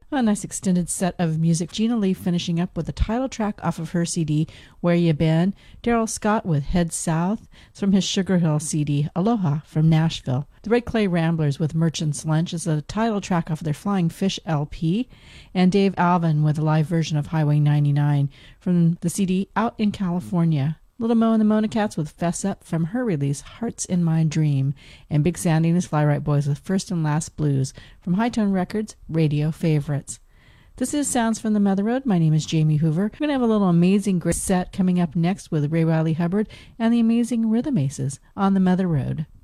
A nice extended set of music. Gina Lee finishing up with the title track off of her CD, Where You Been. Daryl Scott with Head South. It's from his Sugar Hill CD, Aloha from Nashville. The Red Clay Ramblers with Merchant's Lunch is the title track off of their Flying Fish LP. And Dave Alvin with a live version of Highway 99 from the CD Out in California. Little Mo and the Mona Cats with Fess Up from her release Hearts in My Dream, and Big Sandy and his Fly Right Boys with First and Last Blues from High Tone Records Radio Favorites. This is Sounds from the Mother Road. My name is Jamie Hoover. We're going to have a little amazing great set coming up next with Ray Riley Hubbard and the Amazing Rhythm Aces on the Mother Road.